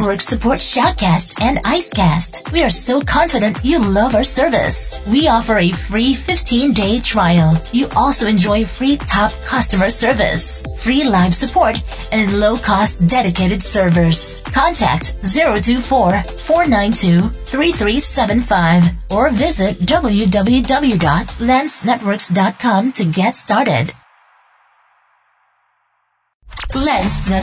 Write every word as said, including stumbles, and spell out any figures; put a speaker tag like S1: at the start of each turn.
S1: Network supports Shoutcast and Icecast. We are so confident you love our service. We offer a free fifteen-day trial. You also enjoy free top customer service, free live support, and low-cost dedicated servers. Contact zero two four, four nine two, three three seven five or visit w w w dot lens networks dot com to get started. Lens